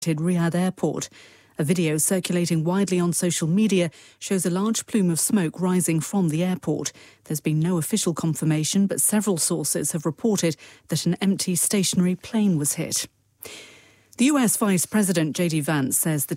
Riyadh airport. A video circulating widely on social media shows a large plume of smoke rising from the airport. There's been no official confirmation, but several sources have reported that an empty stationary plane was hit. The US Vice President J.D. Vance says the